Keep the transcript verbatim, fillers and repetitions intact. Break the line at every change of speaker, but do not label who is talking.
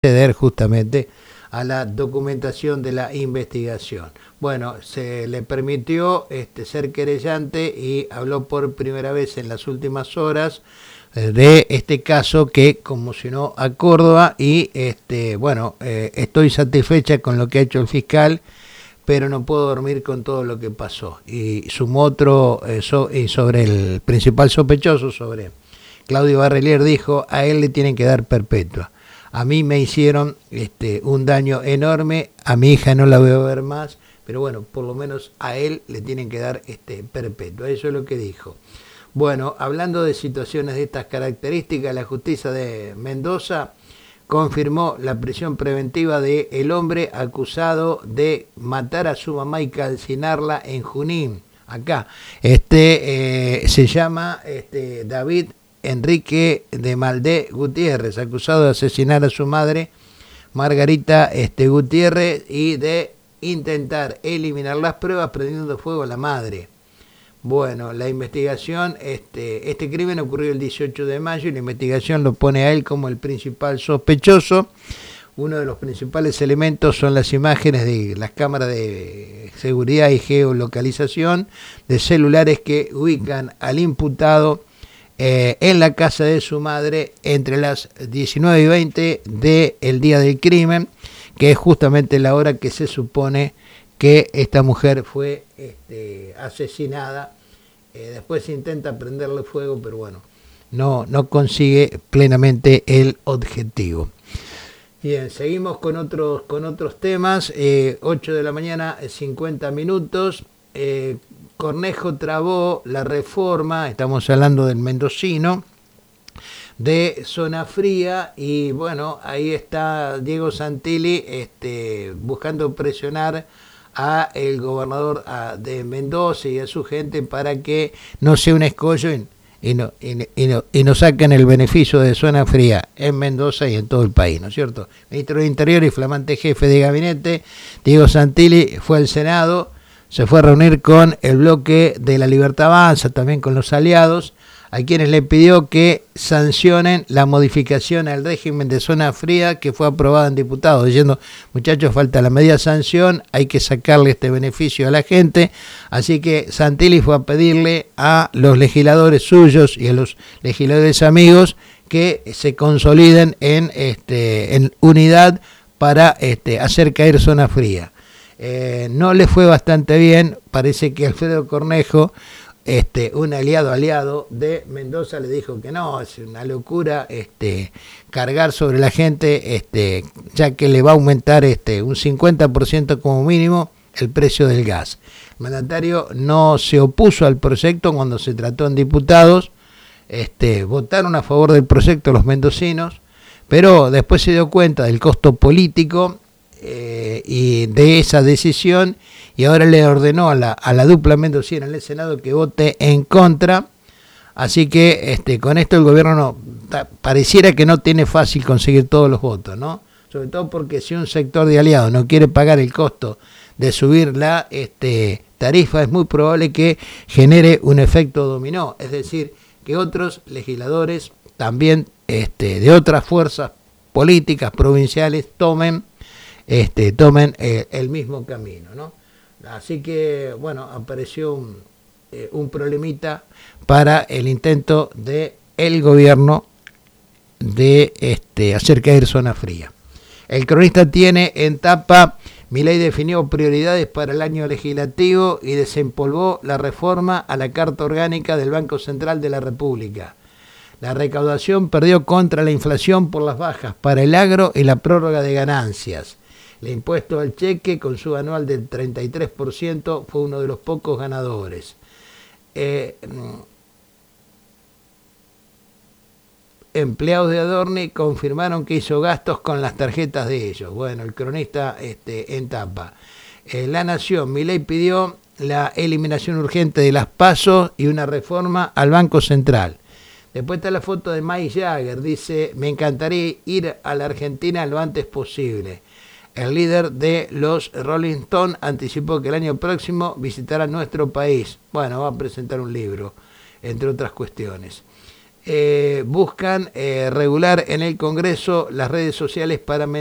acceder justamente a la documentación de la investigación. Bueno, se le permitió este, ser querellante y habló por primera vez en las últimas horas eh, de este caso que conmocionó a Córdoba y este, bueno, eh, estoy satisfecha con lo que ha hecho el fiscal, pero no puedo dormir con todo lo que pasó. Y sumó otro eh, so, y sobre el principal sospechoso, sobre Claudio Barrelier, dijo: a él le tienen que dar perpetua. A mí me hicieron este, un daño enorme, a mi hija no la voy a ver más, pero bueno, por lo menos a él le tienen que dar este, perpetua. Eso es lo que dijo. Bueno, hablando de situaciones de estas características, la justicia de Mendoza confirmó la prisión preventiva del hombre acusado de matar a su mamá y calcinarla en Junín. Acá, este eh, se llama este, David Enrique de Maldé Gutiérrez, acusado de asesinar a su madre, Margarita este, Gutiérrez, y de intentar eliminar las pruebas prendiendo fuego a la madre. Bueno, la investigación, este, este crimen ocurrió el dieciocho de mayo y la investigación lo pone a él como el principal sospechoso. Uno de los principales elementos son las imágenes de las cámaras de seguridad y geolocalización de celulares que ubican al imputado Eh, en la casa de su madre entre las diecinueve y veinte del día del crimen, que es justamente la hora que se supone que esta mujer fue este, asesinada. Eh, después se intenta prenderle fuego, pero bueno, no, no consigue plenamente el objetivo. Bien, seguimos con otros, con otros temas. eh, ocho de la mañana, cincuenta minutos. Eh, Cornejo trabó la reforma, estamos hablando del mendocino, de Zona Fría, y bueno, ahí está Diego Santilli este, buscando presionar a el gobernador a, de Mendoza y a su gente para que no sea un escollo y, y, no, y, y, no, y no saquen el beneficio de Zona Fría en Mendoza y en todo el país, ¿no es cierto? Ministro del Interior y flamante jefe de gabinete, Diego Santilli, fue al Senado. Se fue a reunir con el bloque de la Libertad Avanza, también con los aliados, a quienes le pidió que sancionen la modificación al régimen de Zona Fría que fue aprobada en diputados, diciendo: muchachos, falta la media sanción, hay que sacarle este beneficio a la gente. Así que Santilli fue a pedirle a los legisladores suyos y a los legisladores amigos que se consoliden en, este, en unidad para este, hacer caer Zona Fría. Eh, no le fue bastante bien, parece que Alfredo Cornejo, este, un aliado aliado de Mendoza, le dijo que no, es una locura este, cargar sobre la gente, este, ya que le va a aumentar este, un cincuenta por ciento como mínimo el precio del gas. El mandatario no se opuso al proyecto cuando se trató en diputados, este, votaron a favor del proyecto los mendocinos, pero después se dio cuenta del costo político Eh, y de esa decisión, y ahora le ordenó a la, a la dupla mendocina en el Senado que vote en contra. Así que este, con esto el gobierno no, ta, pareciera que no tiene fácil conseguir todos los votos, ¿no? Sobre todo porque si un sector de aliados no quiere pagar el costo de subir la este, tarifa, es muy probable que genere un efecto dominó, es decir, que otros legisladores también este, de otras fuerzas políticas provinciales tomen Este, tomen eh, el mismo camino, ¿no? Así que, bueno, apareció un, eh, un problemita para el intento de el gobierno de este, hacer caer Zona Fría. El cronista tiene en tapa: Milei definió prioridades para el año legislativo y desempolvó la reforma a la Carta Orgánica del Banco Central de la República. La recaudación perdió contra la inflación por las bajas para el agro y la prórroga de ganancias. El impuesto al cheque, con su anual del treinta y tres por ciento, fue uno de los pocos ganadores. Eh, empleados de Adorni confirmaron que hizo gastos con las tarjetas de ellos. Bueno, el cronista este, en tapa. Eh, La Nación: Milei pidió la eliminación urgente de las PASO y una reforma al Banco Central. Después está la foto de Mick Jagger, dice: me encantaría ir a la Argentina lo antes posible. El líder de los Rolling Stones anticipó que el año próximo visitará nuestro país. Bueno, va a presentar un libro, entre otras cuestiones. eh, buscan eh, regular en el Congreso las redes sociales para